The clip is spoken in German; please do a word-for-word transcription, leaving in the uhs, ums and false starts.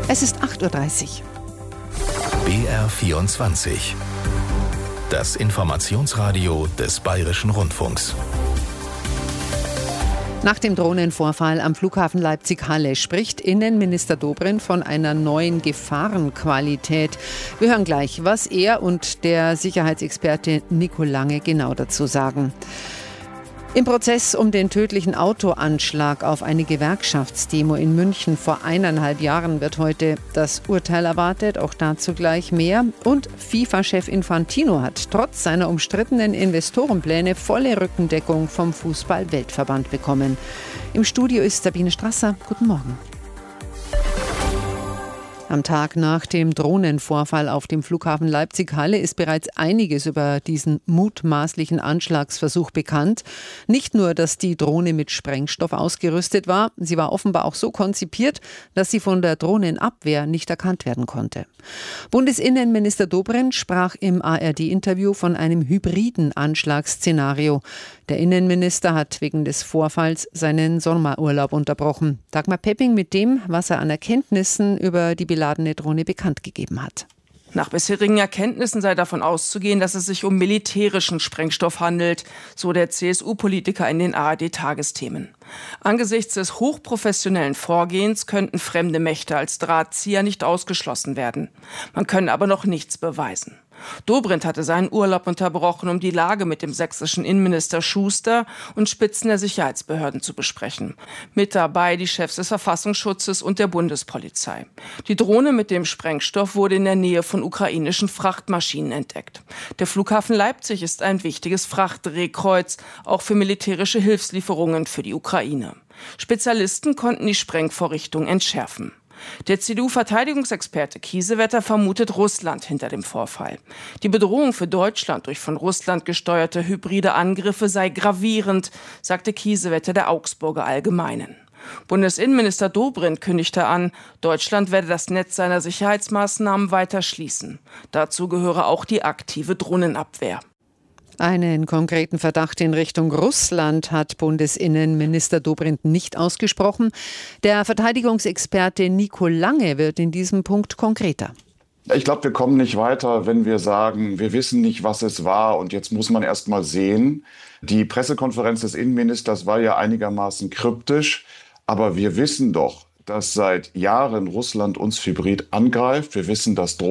Es ist acht Uhr dreißig. B R vierundzwanzig. Das Informationsradio des Bayerischen Rundfunks. Nach dem Drohnenvorfall am Flughafen Leipzig-Halle spricht Innenminister Dobrindt von einer neuen Gefahrenqualität. Wir hören gleich, was er und der Sicherheitsexperte Nico Lange genau dazu sagen. Im Prozess um den tödlichen Autoanschlag auf eine Gewerkschaftsdemo in München vor eineinhalb Jahren wird heute das Urteil erwartet. Auch dazu gleich mehr. Und FIFA-Chef Infantino hat trotz seiner umstrittenen Investorenpläne volle Rückendeckung vom Fußball-Weltverband bekommen. Im Studio ist Sabine Strasser. Guten Morgen. Am Tag nach dem Drohnenvorfall auf dem Flughafen Leipzig-Halle ist bereits einiges über diesen mutmaßlichen Anschlagsversuch bekannt. Nicht nur, dass die Drohne mit Sprengstoff ausgerüstet war, sie war offenbar auch so konzipiert, dass sie von der Drohnenabwehr nicht erkannt werden konnte. Bundesinnenminister Dobrindt sprach im A R D-Interview von einem hybriden Anschlagsszenario. Der Innenminister hat wegen des Vorfalls seinen Sommerurlaub unterbrochen. Dagmar Pepping mit dem, was er an Erkenntnissen über die beladene Drohne bekannt gegeben hat. Nach bisherigen Erkenntnissen sei davon auszugehen, dass es sich um militärischen Sprengstoff handelt, so der C S U-Politiker in den A R D-Tagesthemen. Angesichts des hochprofessionellen Vorgehens könnten fremde Mächte als Drahtzieher nicht ausgeschlossen werden. Man könne aber noch nichts beweisen. Dobrindt hatte seinen Urlaub unterbrochen, um die Lage mit dem sächsischen Innenminister Schuster und Spitzen der Sicherheitsbehörden zu besprechen. Mit dabei die Chefs des Verfassungsschutzes und der Bundespolizei. Die Drohne mit dem Sprengstoff wurde in der Nähe von ukrainischen Frachtmaschinen entdeckt. Der Flughafen Leipzig ist ein wichtiges Frachtdrehkreuz, auch für militärische Hilfslieferungen für die Ukraine. Spezialisten konnten die Sprengvorrichtung entschärfen. Der C D U-Verteidigungsexperte Kiesewetter vermutet Russland hinter dem Vorfall. Die Bedrohung für Deutschland durch von Russland gesteuerte hybride Angriffe sei gravierend, sagte Kiesewetter der Augsburger Allgemeinen. Bundesinnenminister Dobrindt kündigte an, Deutschland werde das Netz seiner Sicherheitsmaßnahmen weiter schließen. Dazu gehöre auch die aktive Drohnenabwehr. Einen konkreten Verdacht in Richtung Russland hat Bundesinnenminister Dobrindt nicht ausgesprochen. Der Verteidigungsexperte Nico Lange wird in diesem Punkt konkreter. Ich glaube, wir kommen nicht weiter, wenn wir sagen, wir wissen nicht, was es war und jetzt muss man erst mal sehen. Die Pressekonferenz des Innenministers war ja einigermaßen kryptisch, aber wir wissen doch, dass seit Jahren Russland uns hybrid angreift. Wir wissen, dass